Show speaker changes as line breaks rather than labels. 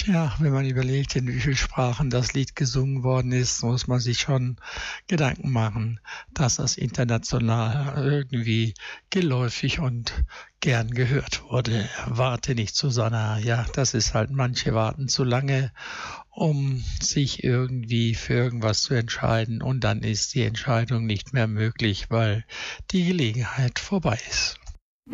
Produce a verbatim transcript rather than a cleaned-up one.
Ja, wenn man überlegt, in wie vielen Sprachen das Lied gesungen worden ist, muss man sich schon Gedanken machen, dass das international irgendwie geläufig und gern gehört wurde. Warte nicht, Susanna. Ja, das ist halt, manche warten zu lange, um sich irgendwie für irgendwas zu entscheiden und dann ist die Entscheidung nicht mehr möglich, weil die Gelegenheit vorbei ist.